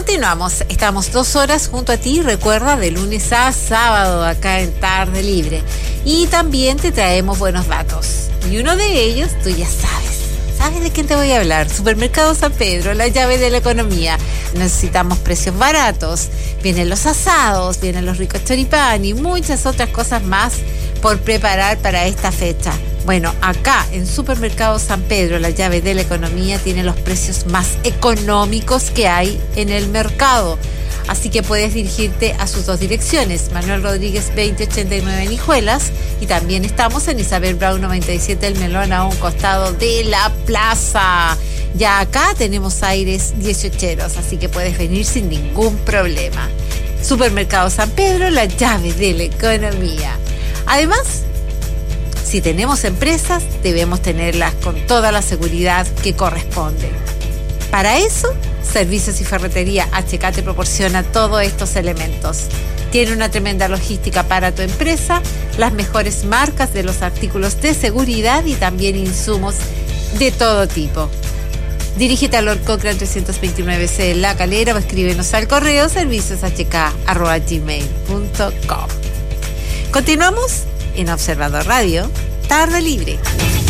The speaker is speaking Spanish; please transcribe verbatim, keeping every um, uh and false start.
Continuamos, estamos dos horas junto a ti, recuerda, de lunes a sábado acá en Tarde Libre. Y también te traemos buenos datos. Y uno de ellos, tú ya sabes. ¿Sabes de quién te voy a hablar? Supermercado San Pedro, la llave de la economía. Necesitamos precios baratos. Vienen los asados, vienen los ricos choripán y muchas otras cosas más por preparar para esta fecha. Bueno, acá en Supermercado San Pedro, la llave de la economía, tiene los precios más económicos que hay en el mercado. Así que puedes dirigirte a sus dos direcciones, Manuel Rodríguez veinte ochenta y nueve en Hijuelas, y también estamos en Isabel Brown noventa y siete El Melón, a un costado de la plaza. Ya acá tenemos aires dieciocheros, así que puedes venir sin ningún problema. Supermercado San Pedro, la llave de la economía. Además, si tenemos empresas, debemos tenerlas con toda la seguridad que corresponde. Para eso, Servicios y Ferretería H K te proporciona todos estos elementos. Tiene una tremenda logística para tu empresa, las mejores marcas de los artículos de seguridad y también insumos de todo tipo. Dirígete a Lord Cochrane trescientos veintinueve C en La Calera o escríbenos al correo servicios h k arroba gmail punto com. Continuamos en Observador Radio, Tarde Libre.